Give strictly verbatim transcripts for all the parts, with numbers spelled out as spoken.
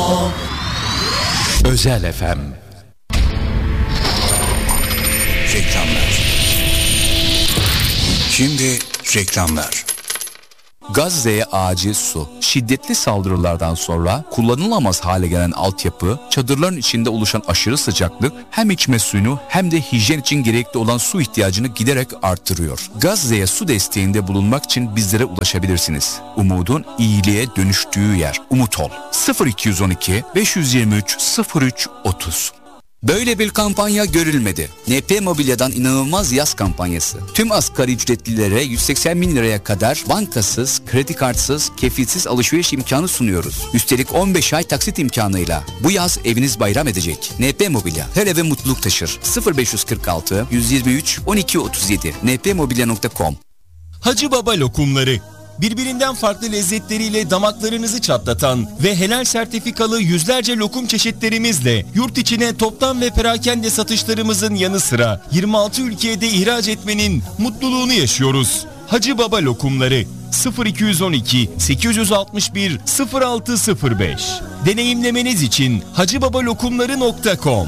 Özel F M. Reklamlar. Şimdi reklamlar. Gazze'ye acil su. Şiddetli saldırılardan sonra kullanılamaz hale gelen altyapı, çadırların içinde oluşan aşırı sıcaklık hem içme suyunu hem de hijyen için gerekli olan su ihtiyacını giderek arttırıyor. Gazze'ye su desteğinde bulunmak için bizlere ulaşabilirsiniz. Umudun iyiliğe dönüştüğü yer. Umut ol. sıfır iki on iki beş yirmi üç sıfır üç otuz. Böyle bir kampanya görülmedi. N P Mobilya'dan inanılmaz yaz kampanyası. Tüm asgari ücretlilere yüz seksen bin liraya kadar bankasız, kredi kartsız, kefilsiz alışveriş imkanı sunuyoruz. Üstelik on beş ay taksit imkanıyla. Bu yaz eviniz bayram edecek. N P Mobilya her eve mutluluk taşır. sıfır beş kırk altı yüz yirmi üç on iki otuz yedi n p mobilya nokta com. Hacı Baba lokumları. Birbirinden farklı lezzetleriyle damaklarınızı çatlatan ve helal sertifikalı yüzlerce lokum çeşitlerimizle yurt içine toptan ve perakende satışlarımızın yanı sıra yirmi altı ülkeye de ihraç etmenin mutluluğunu yaşıyoruz. Hacı Baba lokumları sıfır iki on iki sekiz altı bir sıfır altı sıfır beş. Deneyimlemeniz için hacıbabalokumları nokta com.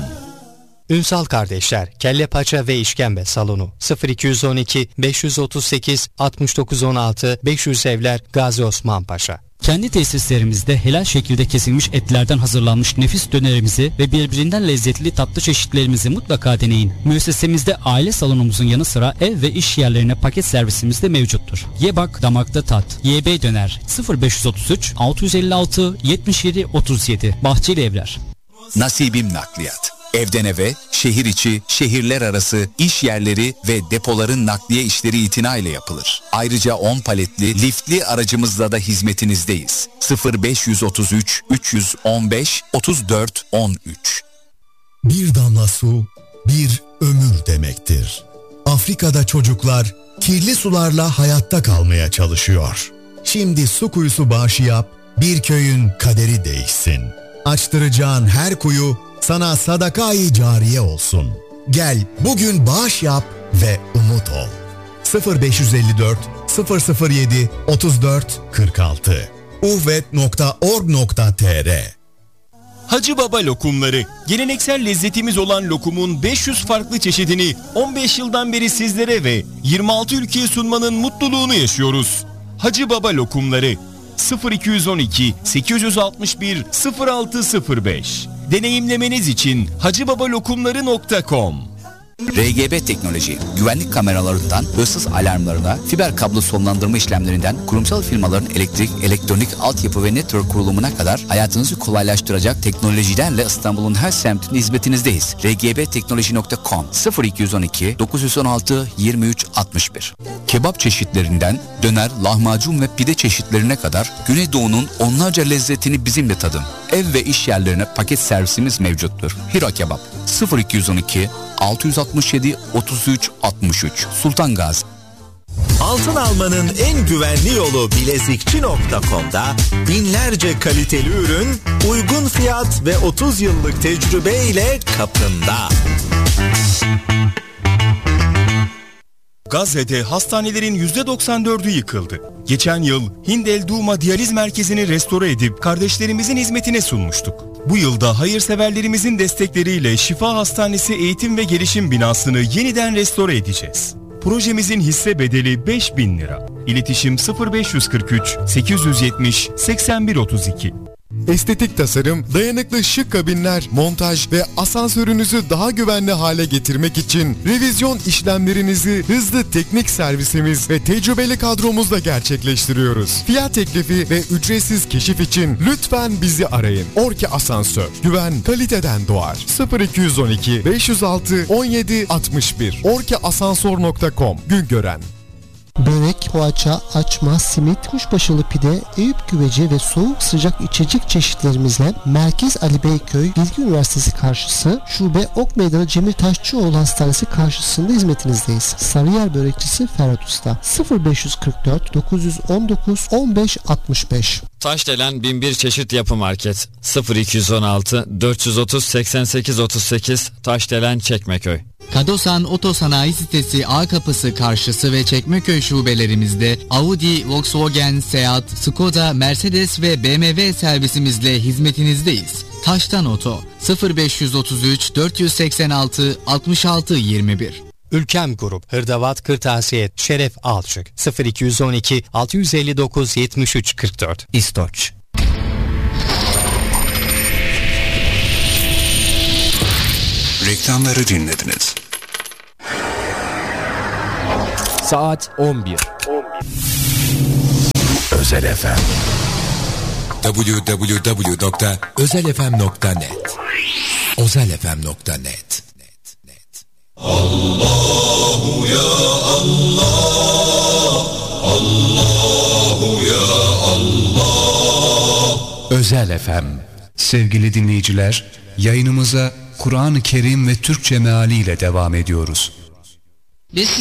Ünsal Kardeşler Kelle Paça ve İşkembe Salonu sıfır iki on iki beş otuz sekiz altmış dokuz on altı beş yüz Evler Gazi Osman Paşa. Kendi tesislerimizde helal şekilde kesilmiş etlerden hazırlanmış nefis dönerimizi ve birbirinden lezzetli tatlı çeşitlerimizi mutlaka deneyin. Müessesemizde aile salonumuzun yanı sıra ev ve iş yerlerine paket servisimiz de mevcuttur. Ye bak damakta tat. Y B Döner sıfır beş otuz üç altı elli altı yetmiş yedi otuz yedi Bahçeli Evler. Nasibim Nakliyat. Evden eve, şehir içi, şehirler arası, iş yerleri ve depoların nakliye işleri itinayla yapılır. Ayrıca on paletli, liftli aracımızla da hizmetinizdeyiz. sıfır beş otuz üç üç yüz on beş otuz dört on üç. Bir damla su, bir ömür demektir. Afrika'da çocuklar kirli sularla hayatta kalmaya çalışıyor. Şimdi su kuyusu bağışı yap, bir köyün kaderi değişsin. Açtıracağın her kuyu sana sadaka-i cariye olsun. Gel bugün bağış yap ve umut ol. sıfır beş elli dört sıfır sıfır yedi otuz dört kırk altı uhvet nokta org nokta t r. Hacı Baba lokumları. Geleneksel lezzetimiz olan lokumun beş yüz farklı çeşidini on beş yıldan beri sizlere ve yirmi altı ülkeye sunmanın mutluluğunu yaşıyoruz. Hacı Baba lokumları sıfır iki on iki sekiz altı bir sıfır altı sıfır beş. Deneyimlemeniz için hacıbabalokumları nokta com. R G B Teknoloji, güvenlik kameralarından hırsız alarmlarına, fiber kablo sonlandırma işlemlerinden kurumsal firmaların elektrik, elektronik, altyapı ve network kurulumuna kadar hayatınızı kolaylaştıracak teknolojilerle İstanbul'un her semtinde hizmetinizdeyiz. r g b teknoloji nokta com sıfır iki on iki dokuz yüz on altı yirmi üç altmış bir. Kebap çeşitlerinden döner, lahmacun ve pide çeşitlerine kadar Güneydoğu'nun onlarca lezzetini bizimle tadın. Ev ve iş yerlerine paket servisimiz mevcuttur. Hira Kebap sıfır iki on iki altı altı yedi otuz üç altmış üç Sultan Gazi. Altın almanın en güvenli yolu bilezikçi nokta com'da binlerce kaliteli ürün, uygun fiyat ve otuz yıllık tecrübe ile kapında. Gazze'de hastanelerin yüzde doksan dördü yıkıldı. Geçen yıl Hindel Duma Diyaliz Merkezi'ni restore edip kardeşlerimizin hizmetine sunmuştuk. Bu yılda hayırseverlerimizin destekleriyle Şifa Hastanesi Eğitim ve Gelişim binasını yeniden restore edeceğiz. Projemizin hisse bedeli beş bin lira. İletişim sıfır beş kırk üç sekiz yetmiş seksen bir otuz iki. Estetik tasarım, dayanıklı şık kabinler, montaj ve asansörünüzü daha güvenli hale getirmek için revizyon işlemlerinizi hızlı teknik servisimiz ve tecrübeli kadromuzla gerçekleştiriyoruz. Fiyat teklifi ve ücretsiz keşif için lütfen bizi arayın. Orki Asansör, güven kaliteden doğar. sıfır iki on iki beş yüz altı on yedi altmış bir orki asansör nokta com Güngören. Börek, poğaça, açma, simit, kuşbaşılı pide, Eyüp güveci ve soğuk sıcak içecek çeşitlerimizle Merkez Ali Beyköy Bilgi Üniversitesi karşısı Şube Ok Meydanı Cemil Taşçıoğlu Hastanesi karşısında hizmetinizdeyiz. Sarıyer Börekçisi Ferhat Usta sıfır beş kırk dört dokuz yüz on dokuz on beş altmış beş. Taşdelen bin bir çeşit yapı market sıfır iki on altı dört yüz otuz seksen sekiz otuz sekiz Taşdelen Çekmeköy. Kadosan Otosanayi sitesi A kapısı karşısı ve Çekmeköy şubelerimizde Audi, Volkswagen, Seat, Skoda, Mercedes ve B M W servisimizle hizmetinizdeyiz. Taştan Oto sıfır beş otuz üç dört seksen altı altmış altı yirmi bir. Ülkem Grup, Hırdavat Kırtasiye, Şeref Alçık, sıfır iki on iki altı yüz elli dokuz yetmiş üç kırk dört. İstoç. Reklamları dinlediniz. Saat on bir. Özel F M. double-u double-u double-u nokta özel f m nokta net özel f m nokta net. Allahu ya Allah, Allahu ya Allah. Özel F M. Sevgili dinleyiciler, yayınımıza Kur'an-ı Kerim ve Türkçe mealiyle devam ediyoruz.